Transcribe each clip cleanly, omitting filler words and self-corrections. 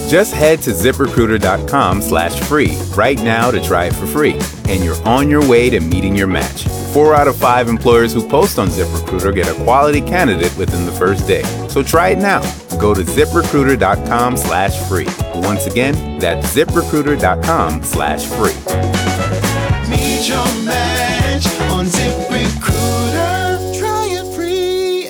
Just head to ZipRecruiter.com/free right now to try it for free, and you're on your way to meeting your match. 4 out of 5 employers who post on ZipRecruiter get a quality candidate within the first day. So try it now. Go to ZipRecruiter.com/free. Once again, that's ZipRecruiter.com/free. Meet your match on ZipRecruiter. Try it free.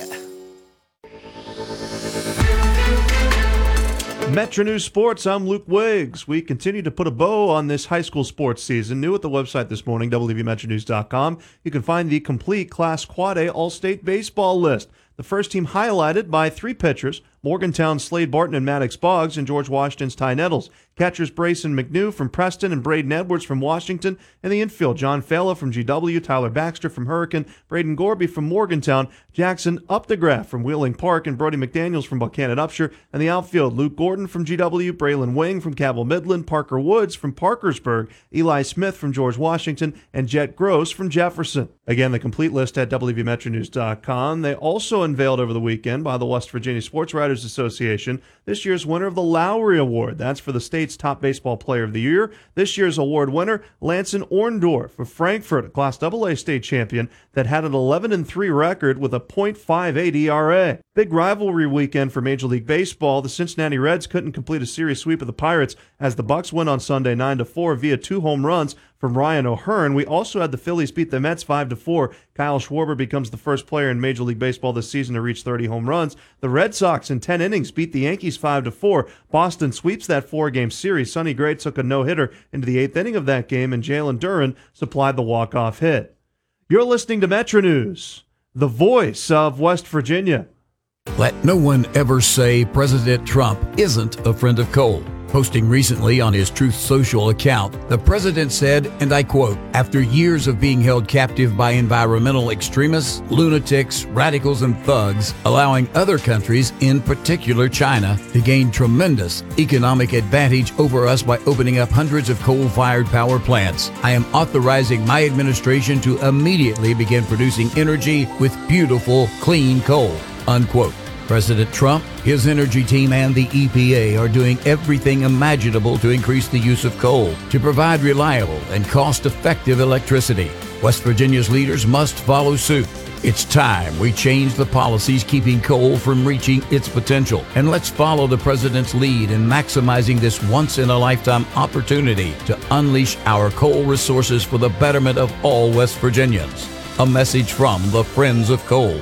Metro News Sports, I'm Luke Wiggs. We continue to put a bow on this high school sports season. New at the website this morning, WVMetroNews.com. You can find the complete Class Quad A All-State Baseball list. The first team highlighted by 3 pitchers, Morgantown's Slade Barton and Maddox Boggs, and George Washington's Ty Nettles. Catchers Brayson McNew from Preston and Braden Edwards from Washington. In the infield, John Fala from GW, Tyler Baxter from Hurricane, Braden Gorby from Morgantown, Jackson Updegraff from Wheeling Park, and Brody McDaniels from Buchanan Upshur. And the outfield, Luke Gordon from GW, Braylon Wing from Cabell Midland, Parker Woods from Parkersburg, Eli Smith from George Washington, and Jet Gross from Jefferson. Again, the complete list at WVMetroNews.com. They also unveiled over the weekend by the West Virginia Sports Writers Association this year's winner of the Lowry Award. That's for the state's top baseball player of the year. This year's award winner, Lanson Orndorff of Frankfort, a Class AA state champion that had an 11-3 record with a .58 ERA. Big rivalry weekend for Major League Baseball. The Cincinnati Reds couldn't complete a series sweep of the Pirates as the Bucks win on Sunday 9-4 via 2 home runs from Ryan O'Hearn. We also had the Phillies beat the Mets 5-4. Kyle Schwarber becomes the first player in Major League Baseball this season to reach 30 home runs. The Red Sox in 10 innings beat the Yankees 5-4. Boston sweeps that 4-game series. Sonny Gray took a no-hitter into the 8th inning of that game, and Jalen Duran supplied the walk-off hit. You're listening to Metro News, the voice of West Virginia. Let no one ever say President Trump isn't a friend of coal. Posting recently on his Truth Social account, the president said, and I quote, "After years of being held captive by environmental extremists, lunatics, radicals, and thugs, allowing other countries, in particular China, to gain tremendous economic advantage over us by opening up hundreds of coal-fired power plants, I am authorizing my administration to immediately begin producing energy with beautiful, clean coal," unquote. President Trump, his energy team, and the EPA are doing everything imaginable to increase the use of coal to provide reliable and cost-effective electricity. West Virginia's leaders must follow suit. It's time we change the policies keeping coal from reaching its potential. And let's follow the president's lead in maximizing this once-in-a-lifetime opportunity to unleash our coal resources for the betterment of all West Virginians. A message from the Friends of Coal.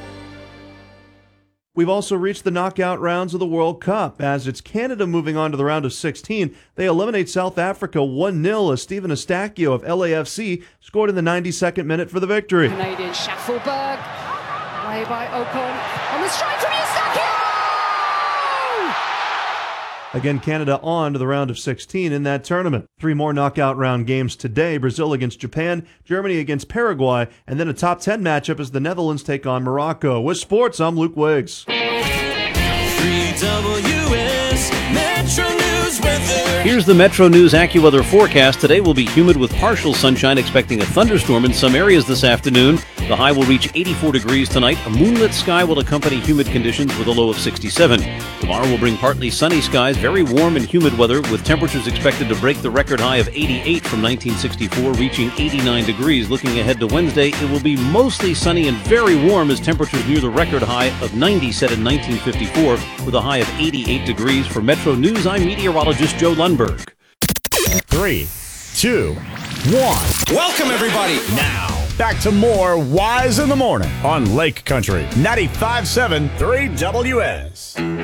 We've also reached the knockout rounds of the World Cup. As it's Canada moving on to the round of 16, they eliminate South Africa 1-0 as Steven Eustáquio of LAFC scored in the 92nd minute for the victory. Canadian Schaffelberg, away by Ocon, on the strike from Eustáquio! Again, Canada on to the round of 16 in that tournament. 3 more knockout round games today. Brazil against Japan, Germany against Paraguay, and then a top 10 matchup as the Netherlands take on Morocco. With sports, I'm Luke Wiggs. 3WS Metro News weather. Here's the Metro News AccuWeather forecast. Today will be humid with partial sunshine, expecting a thunderstorm in some areas this afternoon. The high will reach 84 degrees tonight. A moonlit sky will accompany humid conditions with a low of 67. Tomorrow will bring partly sunny skies, very warm and humid weather, with temperatures expected to break the record high of 88 from 1964, reaching 89 degrees. Looking ahead to Wednesday, it will be mostly sunny and very warm as temperatures near the record high of 90 set in 1954, with a high of 88 degrees. For Metro News, I'm meteorologist Joe Lundberg. 3, 2, 1. Welcome, everybody. Now, back to more Wise in the Morning on Lake Country 95.7 3WS.